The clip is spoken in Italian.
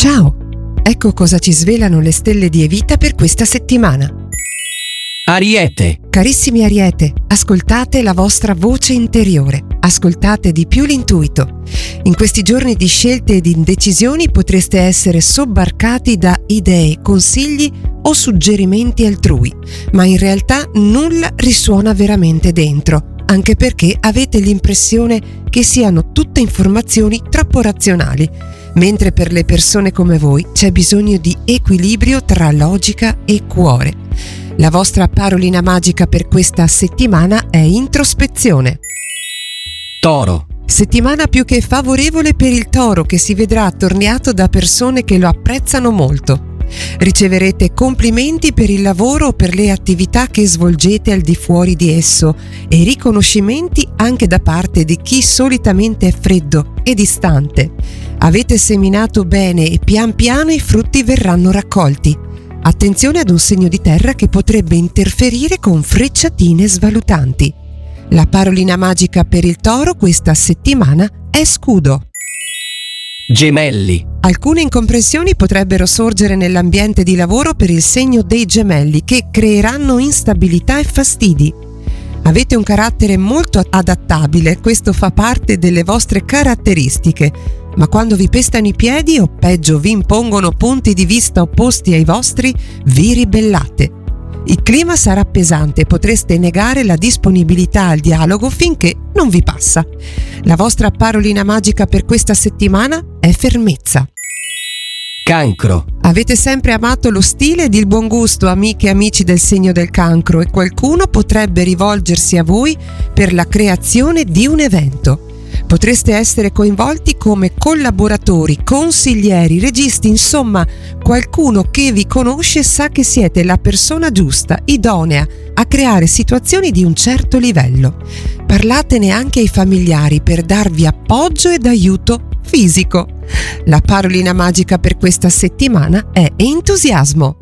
Ciao! Ecco cosa ci svelano le stelle di Evita per questa settimana. Ariete. Carissimi Ariete, ascoltate la vostra voce interiore, ascoltate di più l'intuito. In questi giorni di scelte ed indecisioni potreste essere sobbarcati da idee, consigli o suggerimenti altrui, ma in realtà nulla risuona veramente dentro, anche perché avete l'impressione che siano tutte informazioni troppo razionali, mentre per le persone come voi c'è bisogno di equilibrio tra logica e cuore. La vostra parolina magica per questa settimana è introspezione. Toro. Settimana più che favorevole per il Toro, che si vedrà attorniato da persone che lo apprezzano molto. Riceverete complimenti per il lavoro o per le attività che svolgete al di fuori di esso e riconoscimenti anche da parte di chi solitamente è freddo e distante. Avete seminato bene e pian piano i frutti verranno raccolti. Attenzione ad un segno di terra che potrebbe interferire con frecciatine svalutanti. La parolina magica per il Toro questa settimana è scudo. Gemelli. Alcune incomprensioni potrebbero sorgere nell'ambiente di lavoro per il segno dei Gemelli, che creeranno instabilità e fastidi. Avete un carattere molto adattabile, questo fa parte delle vostre caratteristiche, ma quando vi pestano i piedi o peggio vi impongono punti di vista opposti ai vostri, vi ribellate. Il clima sarà pesante e potreste negare la disponibilità al dialogo finché non vi passa. La vostra parolina magica per questa settimana è fermezza. Cancro. Avete sempre amato lo stile ed il buon gusto, amiche e amici del segno del Cancro, e qualcuno potrebbe rivolgersi a voi per la creazione di un evento. Potreste essere coinvolti come collaboratori, consiglieri, registi, insomma, qualcuno che vi conosce e sa che siete la persona giusta, idonea a creare situazioni di un certo livello. Parlatene anche ai familiari per darvi appoggio ed aiuto fisico. La parolina magica per questa settimana è entusiasmo.